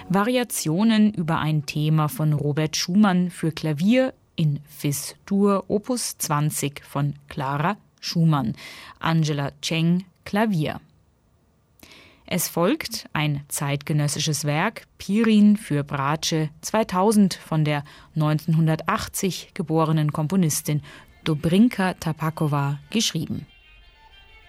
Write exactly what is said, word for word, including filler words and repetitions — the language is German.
Variationen über ein Thema von Robert Schumann für Klavier in Fis-Dur Opus zwanzig von Clara Schumann. Angela Cheng, Klavier. Es folgt ein zeitgenössisches Werk, Pirin für Bratsche zweitausend von der neunzehnhundertachtzig geborenen Komponistin Dobrinka Tapakowa geschrieben.